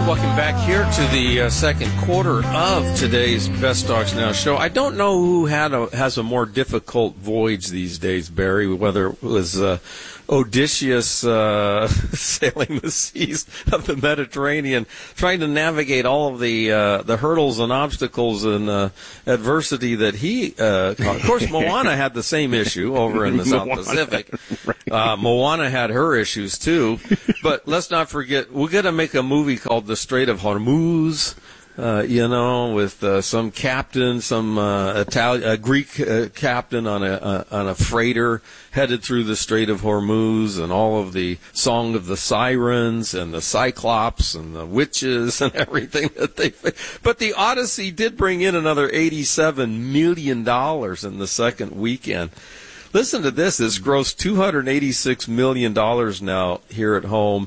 Welcome back here to the second quarter of today's Best Stocks Now show. I don't know who has a more difficult voyage these days, Barry, whether it was Odysseus sailing the seas of the Mediterranean, trying to navigate all of the hurdles and obstacles and adversity that he caught. Of course, Moana had the same issue over in the South Pacific. Right. Moana had her issues too. But let's not forget, we're going to make a movie called The Strait of Hormuz. With some captain, some Greek captain on a freighter headed through the Strait of Hormuz, and all of the Song of the Sirens and the Cyclops and the witches and everything that they. But the Odyssey did bring in another $87 million in the second weekend. Listen to this. It's grossed $286 million now here at home.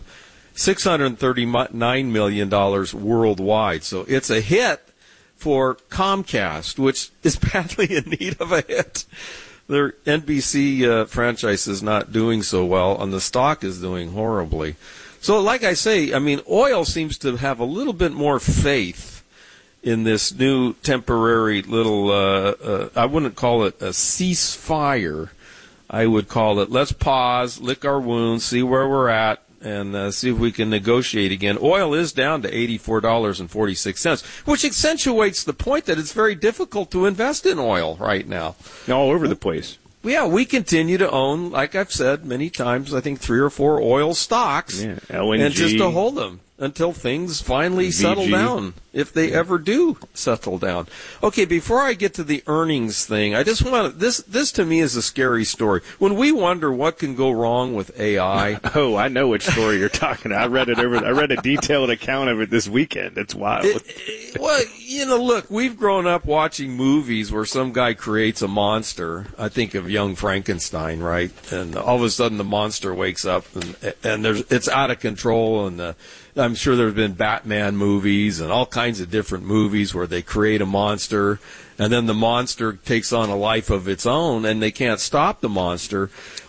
$639 million worldwide. So it's a hit for Comcast, which is badly in need of a hit. Their NBC franchise is not doing so well, and the stock is doing horribly. So like I say, I mean, oil seems to have a little bit more faith in this new temporary little, I wouldn't call it a ceasefire. I would call it, let's pause, lick our wounds, see where we're at, and see if we can negotiate again. Oil is down to $84.46, which accentuates the point that it's very difficult to invest in oil right now. All over the place. Yeah, we continue to own, like I've said many times, I think 3 or 4 oil stocks. Yeah, LNG. And just to hold them until things finally settle down, if they ever do settle down. Okay, before I get to the earnings thing, I just want to, this to me is a scary story. When we wonder what can go wrong with AI. Oh, I know which story you're talking about. I read a detailed account of it this weekend. It's wild. Well, look, we've grown up watching movies where some guy creates a monster. I think of Young Frankenstein, right? And all of a sudden the monster wakes up and it's out of control, and I'm sure there's been Batman movies and all kinds of different movies where they create a monster, and then the monster takes on a life of its own, and they can't stop the monster.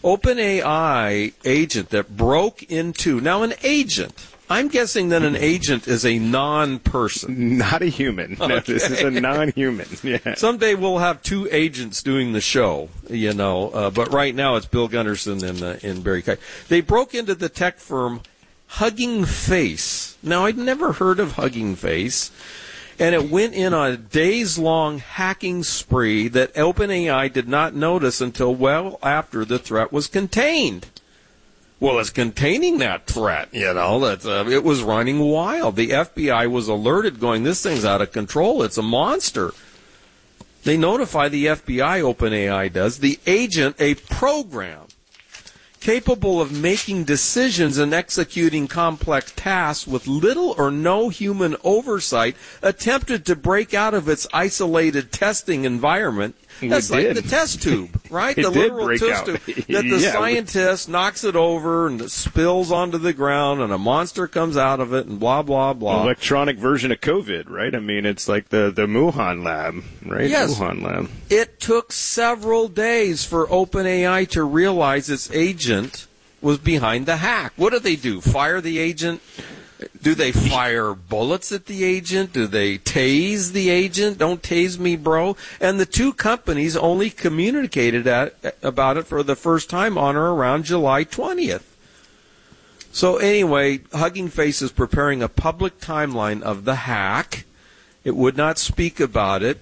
OpenAI agent that broke into... Now, an agent... I'm guessing that an agent is a non-person. Not a human. Okay. No, this is a non-human. Yeah. Someday we'll have 2 agents doing the show, but right now it's Bill Gunderson and Barry Kite. They broke into the tech firm Hugging Face. Now, I'd never heard of Hugging Face, and it went in on a days-long hacking spree that OpenAI did not notice until well after the threat was contained. Well, it's containing that threat, that it was running wild. The FBI was alerted, going, this thing's out of control. It's a monster. They notify the FBI, OpenAI does, the agent, a program capable of making decisions and executing complex tasks with little or no human oversight, attempted to break out of its isolated testing environment. That's like the test tube, right? The literal test tube that the scientist knocks it over and it spills onto the ground, and a monster comes out of it, and blah, blah, blah. Electronic version of COVID, right? I mean, it's like the Wuhan lab, right? Yes. Wuhan lab. It took several days for OpenAI to realize its agent was behind the hack. What do? Fire the agent? Do they fire bullets at the agent? Do they tase the agent? Don't tase me, bro. And the 2 companies only communicated about it for the first time on or around July 20th. So anyway, Hugging Face is preparing a public timeline of the hack. It would not speak about it.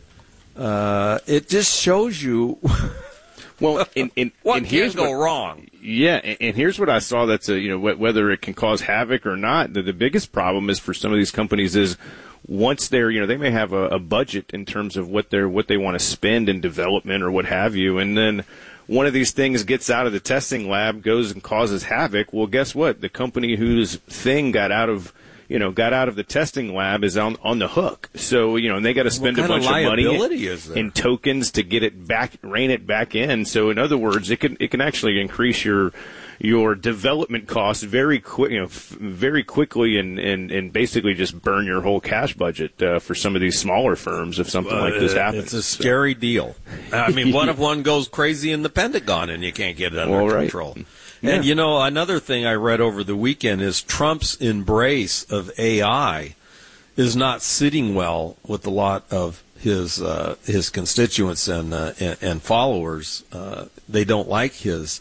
It just shows you... Well, what can go wrong? Yeah, and here's what I saw that's, whether it can cause havoc or not, the biggest problem is for some of these companies is once they're, they may have a budget in terms of what they want to spend in development or what have you, and then one of these things gets out of the testing lab, goes and causes havoc. Well, guess what? The company whose thing got out of the testing lab is on the hook. So, and they got to spend a bunch of money in tokens to get it back, rein it back in. So, in other words, it can actually increase your development costs very quickly and basically just burn your whole cash budget for some of these smaller firms if something like this happens. It's a scary deal. I mean, what if one goes crazy in the Pentagon and you can't get it under control? Yeah. And, another thing I read over the weekend is Trump's embrace of AI. is not sitting well with a lot of his constituents and followers. They don't like his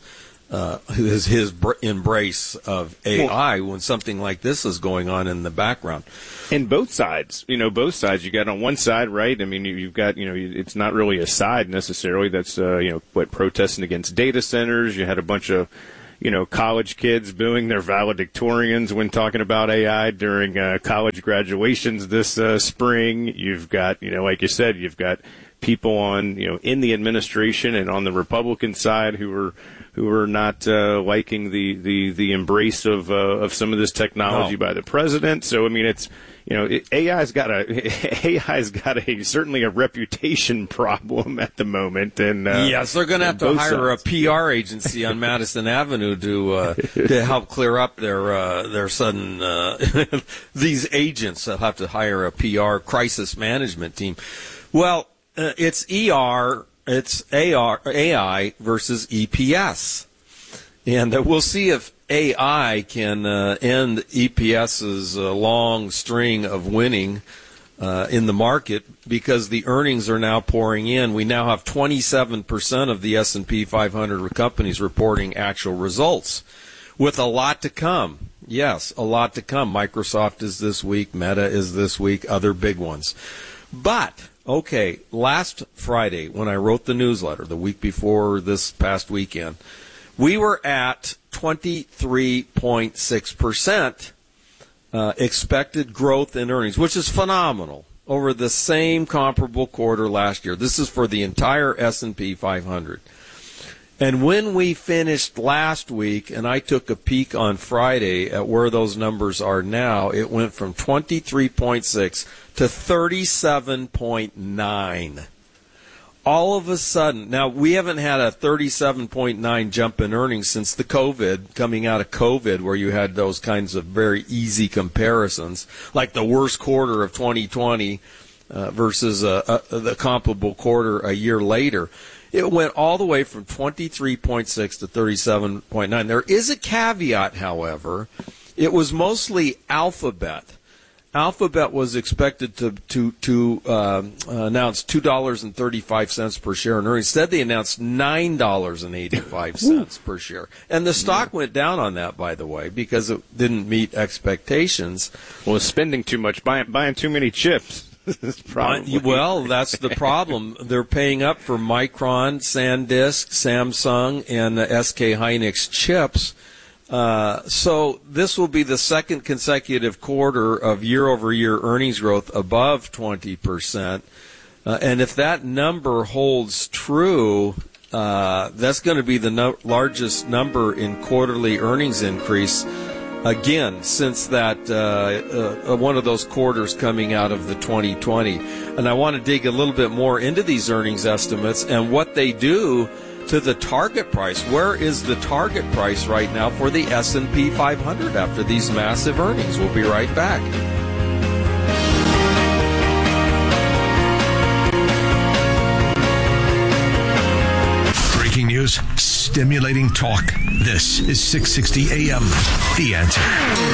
embrace of AI when something like this is going on in the background. And both sides, both sides. You got on one side, right? I mean, you've got, it's not really a side necessarily. That's, protesting against data centers. You had a bunch of, college kids booing their valedictorians when talking about AI during college graduations this spring. You've got, like you said, you've got people on, in the administration and on the Republican side who are not liking the embrace of some of this technology by the president. So I mean, it's AI's got a certainly a reputation problem at the moment. And yes, they're going to have to hire a PR agency on Madison Avenue to help clear up their sudden these agents. They'll have to hire a PR crisis management team. Well, it's AI versus EPS. And we'll see if AI can end EPS's long string of winning in the market, because the earnings are now pouring in. We now have 27% of the S&P 500 companies reporting actual results, with a lot to come. Yes, a lot to come. Microsoft is this week. Meta is this week. Other big ones. But okay, last Friday when I wrote the newsletter, the week before this past weekend, we were at 23.6% expected growth in earnings, which is phenomenal, over the same comparable quarter last year. This is for the entire S&P 500. And when we finished last week, and I took a peek on Friday at where those numbers are now, it went from 23.6 to 37.9. All of a sudden, now we haven't had a 37.9 jump in earnings since coming out of COVID, where you had those kinds of very easy comparisons, like the worst quarter of 2020 versus the comparable quarter a year later. It went all the way from 23.6 to 37.9. There is a caveat, however. It was mostly Alphabet. Alphabet was expected to announce $2.35 per share in earnings. Instead, they announced $9.85 per share. And the stock went down on that, by the way, because it didn't meet expectations. Well, it's spending too much, buying too many chips. Well, that's the problem. They're paying up for Micron, SanDisk, Samsung, and SK Hynix chips. So this will be the second consecutive quarter of year-over-year earnings growth above 20%. And if that number holds true, that's going to be the largest number in quarterly earnings increase, again, since that one of those quarters coming out of the 2020. And I want to dig a little bit more into these earnings estimates and what they do to the target price. Where is the target price right now for the S&P 500 after these massive earnings? We'll be right back. Breaking news, stimulating talk. This is 660 AM. The Answer.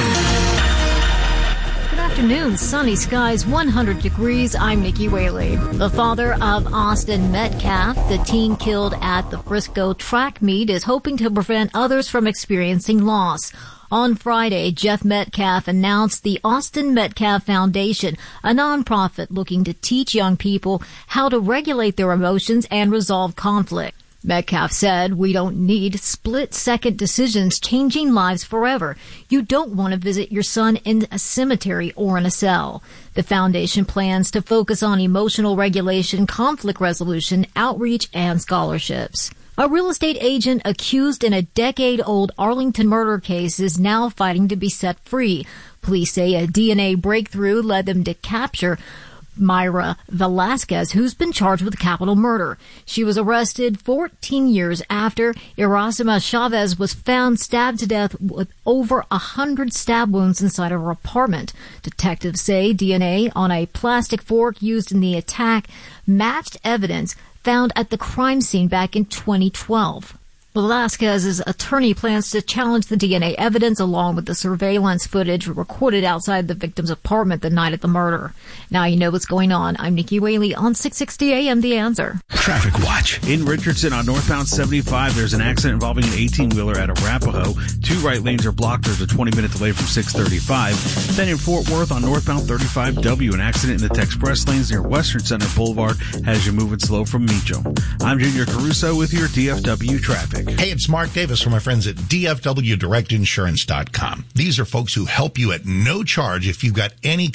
Good afternoon. Sunny skies, 100 degrees. I'm Nikki Whaley. The father of Austin Metcalf, the teen killed at the Frisco track meet, is hoping to prevent others from experiencing loss. On Friday, Jeff Metcalf announced the Austin Metcalf Foundation, a nonprofit looking to teach young people how to regulate their emotions and resolve conflict. Metcalf said, "We don't need split-second decisions changing lives forever. You don't want to visit your son in a cemetery or in a cell." The foundation plans to focus on emotional regulation, conflict resolution, outreach, and scholarships. A real estate agent accused in a decade-old Arlington murder case is now fighting to be set free. Police say a DNA breakthrough led them to capture Myra Velasquez, who's been charged with capital murder. She was arrested 14 years after Erasima Chavez was found stabbed to death with over 100 stab wounds inside of her apartment. Detectives say DNA on a plastic fork used in the attack matched evidence found at the crime scene back in 2012. Velasquez's attorney plans to challenge the DNA evidence along with the surveillance footage recorded outside the victim's apartment the night of the murder. Now you know what's going on. I'm Nikki Whaley on 660 AM The Answer. Traffic Watch. In Richardson on northbound 75, there's an accident involving an 18-wheeler at Arapahoe. 2 right lanes are blocked. There's a 20-minute delay from 635. Then in Fort Worth on northbound 35W, an accident in the Texpress lanes near Western Center Boulevard has you moving slow from Meacham. I'm Junior Caruso with your DFW traffic. Hey, it's Mark Davis from my friends at DFWDirectInsurance.com. These are folks who help you at no charge if you've got any